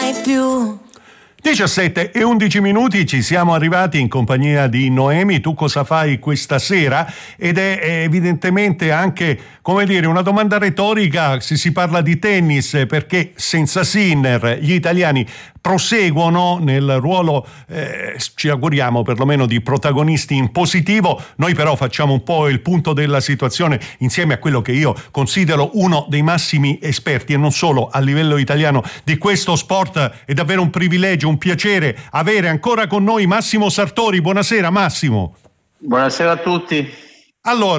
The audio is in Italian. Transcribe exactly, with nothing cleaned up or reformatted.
mai più. diciassette e undici minuti, ci siamo arrivati in compagnia di Noemi. Tu cosa fai questa sera? Ed è evidentemente anche, come dire, una domanda retorica se si parla di tennis, perché senza Sinner gli italiani proseguono nel ruolo, eh, ci auguriamo perlomeno, di protagonisti in positivo. Noi però facciamo un po' il punto della situazione insieme a quello che io considero uno dei massimi esperti, e non solo a livello italiano, di questo sport. È davvero un privilegio, un piacere avere ancora con noi Massimo Sartori. Buonasera Massimo. Buonasera a tutti. Allora,